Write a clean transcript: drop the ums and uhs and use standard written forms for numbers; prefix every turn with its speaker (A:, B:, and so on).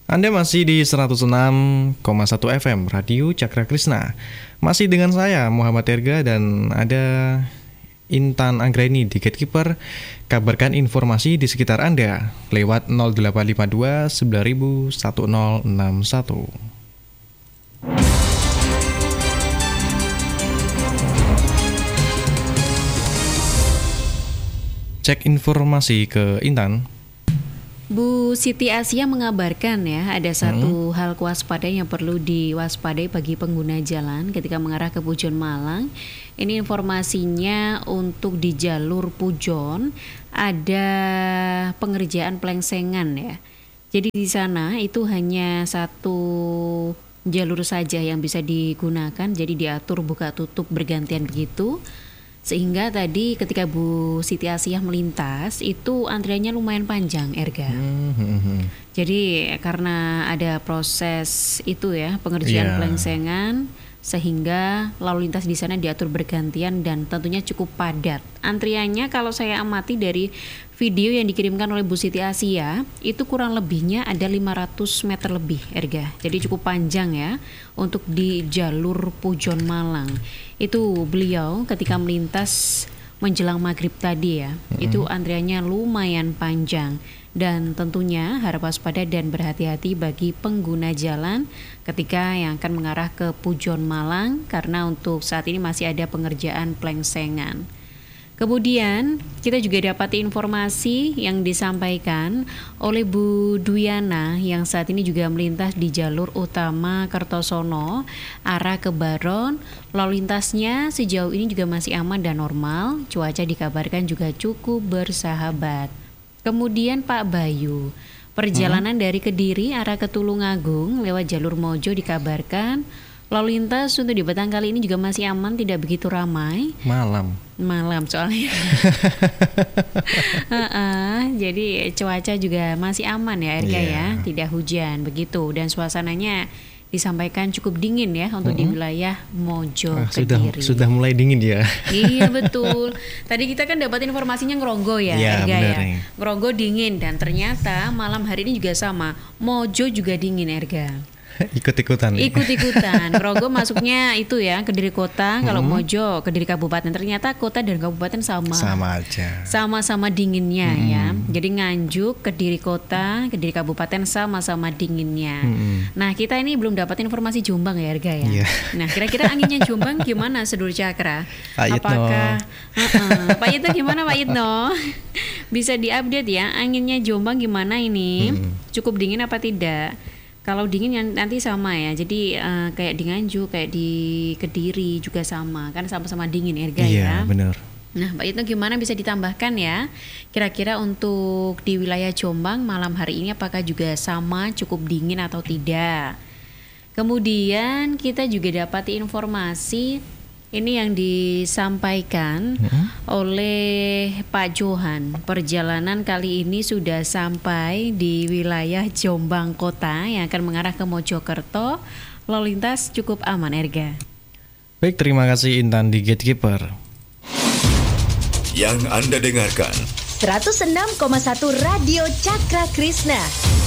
A: Anda masih di 106,1 FM Radio Cakra Krisna. Masih dengan saya Muhammad Erga dan ada Intan Anggraini di Gatekeeper. Kabarkan informasi di sekitar Anda lewat 0852 9000 1061. Cek informasi ke Intan.
B: Bu Siti Asia mengabarkan ya, ada satu hal kewaspadaan yang perlu diwaspadai bagi pengguna jalan ketika mengarah ke Pujon Malang. Ini informasinya untuk di jalur Pujon ada pengerjaan pelengsengan ya. Jadi di sana itu hanya satu jalur saja yang bisa digunakan, jadi diatur buka tutup bergantian begitu. Sehingga tadi ketika Bu Siti Asiah melintas itu antriannya lumayan panjang, Erga. Jadi karena ada proses itu ya, pengerjaan pelengsengan, sehingga lalu lintas di sana diatur bergantian dan tentunya cukup padat. Antriannya kalau saya amati dari video yang dikirimkan oleh Bu Siti Asia itu kurang lebihnya ada 500 meter lebih, Erga. Jadi cukup panjang ya untuk di jalur Pujon Malang. Itu beliau ketika melintas menjelang maghrib tadi ya, itu antriannya lumayan panjang. Dan tentunya harap waspada dan berhati-hati bagi pengguna jalan ketika yang akan mengarah ke Pujon Malang, karena untuk saat ini masih ada pengerjaan pelengsengan. Kemudian kita juga dapat informasi yang disampaikan oleh Bu Dwiana yang saat ini juga melintas di jalur utama Kertosono arah ke Baron. Lalu lintasnya sejauh ini juga masih aman dan normal. Cuaca dikabarkan juga cukup bersahabat. Kemudian Pak Bayu, perjalanan dari Kediri arah ke Tulungagung lewat jalur Mojo dikabarkan lalu lintas untuk di Batang kali ini juga masih aman, tidak begitu ramai. Malam soalnya. Jadi cuaca juga masih aman ya, Erga ya, tidak hujan begitu, dan suasananya disampaikan cukup dingin ya untuk di wilayah Mojo Kediri.
A: Sudah mulai dingin ya.
B: Iya betul. Tadi kita kan dapat informasinya Ngronggo ya, Erga ya. Ngronggo dingin, dan ternyata malam hari ini juga sama. Mojo juga dingin, Erga.
A: Ikut-ikutan.
B: Ngronggo masuknya itu ya Kediri kota, kalau Mojo Kediri kabupaten. Ternyata kota dan kabupaten sama
A: aja,
B: sama-sama dinginnya ya. Jadi Nganjuk, Kediri kota, Kediri kabupaten sama-sama dinginnya. Nah kita ini belum dapat informasi Jombang ya, Erga ya. Nah kira-kira anginnya Jombang gimana, Sedur Cakra? Apakah Pak Yitno gimana, Pak Yitno? Bisa diupdate ya, anginnya Jombang gimana ini? Cukup dingin apa tidak? Kalau dingin nanti sama ya, jadi kayak di Nganjuk, kayak di Kediri juga sama, kan sama-sama dingin, Erga ya.
A: Iya benar.
B: Nah Pak Yitno gimana, bisa ditambahkan ya, kira-kira untuk di wilayah Jombang malam hari ini apakah juga sama, cukup dingin atau tidak? Kemudian kita juga dapat informasi ini yang disampaikan oleh Pak Johan. Perjalanan kali ini sudah sampai di wilayah Jombang Kota yang akan mengarah ke Mojokerto. Lalu lintas cukup aman, Erga.
A: Baik, terima kasih Intan di Gatekeeper.
C: Yang Anda dengarkan
D: 106,1 Radio Cakra Krisna.